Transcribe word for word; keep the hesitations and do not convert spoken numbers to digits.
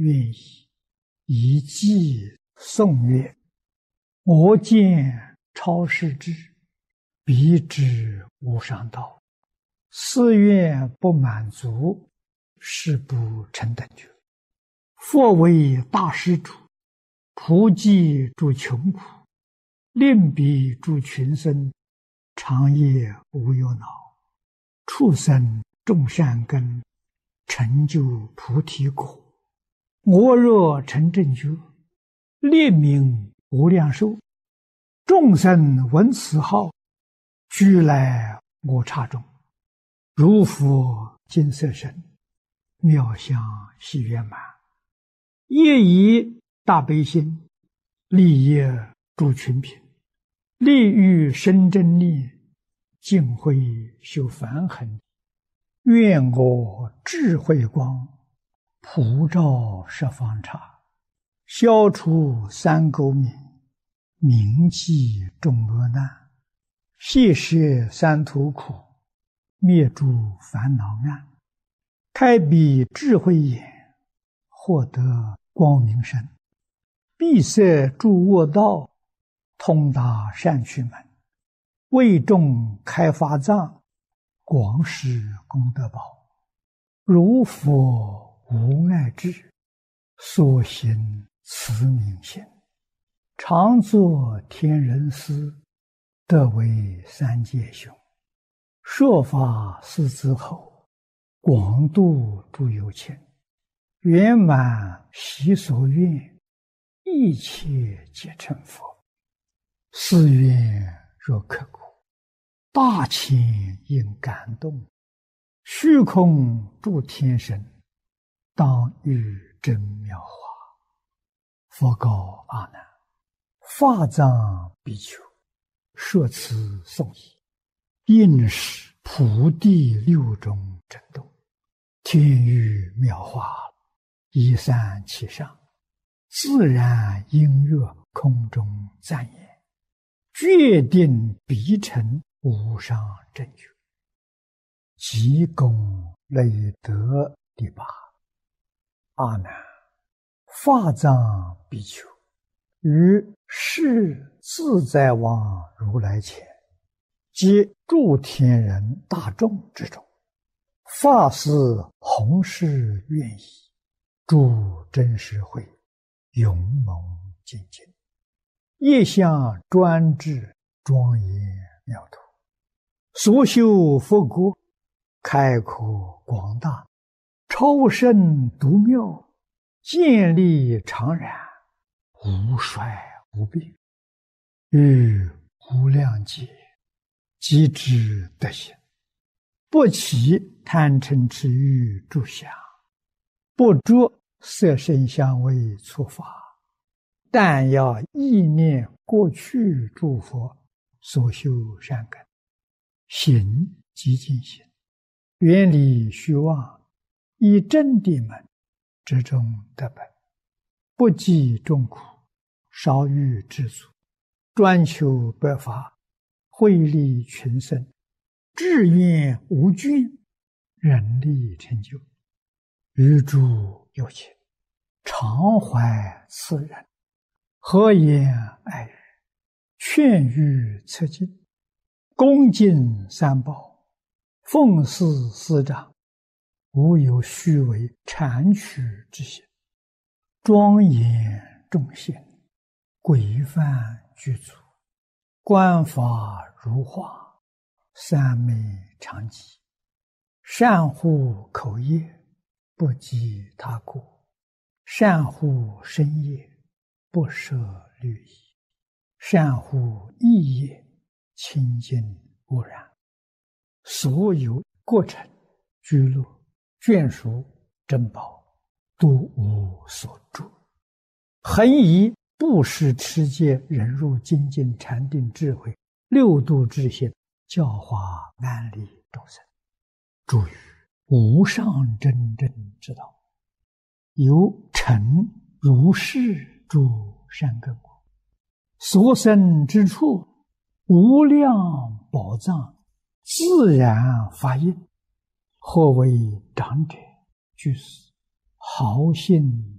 愿意，以偈颂曰：我见超世智，彼之无上道。四愿不满足，是不成等觉。佛为大施主，普济诸穷苦，令彼诸群生，长夜无忧恼，畜生种善根，成就菩提果。我若成正觉，列名无量寿，众生闻此号，俱来我刹中。如佛金色身，妙相喜圆满，业以大悲心，利业诸群品，利欲生真念，净慧修梵行。愿我智慧光，普照十方刹，消除三垢冥，铭记众恶难，悉摄三途苦，灭诸烦恼暗，开彼智慧眼，获得光明身，闭塞诸恶道，通达善趣门，为众开发藏，广施功德宝。如佛无碍智，所行慈悯心，常作天人师，得为三界雄。说法四子后，广度诸有情，圆满习所愿，一切皆成佛。四愿若刻骨，大千应感动，虚空诸天神，当遇真妙法。佛告阿难：法藏比丘，说此颂已，应是普地六种震动，天域妙法，一散其上，自然音乐空中赞言，决定必成无上正觉。即功累德第八。阿难，法藏比丘，于世自在王如来前，皆诸天人大众之中，发誓弘誓愿意，诸真实会，勇猛精进，业相专制，庄严妙土，所修佛国，开阔广大，超胜独妙，建立常然，无衰无病，于无量劫即知德行，不起贪嗔痴欲诸相，不着色声香味触法，但要意念过去诸佛所修善根，行即净行，远离虚妄，以真谛门之中得本，不计众苦，少欲知足，专求百法，惠利群生，志愿无倦，人力成就。于诸有情，常怀慈仁，和颜爱语，劝喻策进，恭敬三宝，奉事师长，无有虚伪谄曲之心，庄严众贤，规范具足，观法如画，三昧常寂，善护口业，不及他过，善护身业，不舍律仪，善护意业，清净无染。所有过程、居乐、眷属、珍宝，都无所住。恒以布施、持戒、忍辱、精进、禅定、智慧六度之心，教化安利众生，助于无上真正之道，由成如是诸善根果，所生之处，无量宝藏，自然发应。或为长者居士，好信